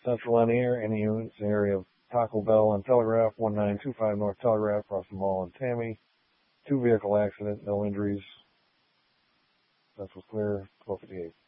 Central on the air, any units in the area of Taco Bell on Telegraph, 1925 North Telegraph, across the mall in Tammy. 2-vehicle accident, no injuries. Central's clear, 1258.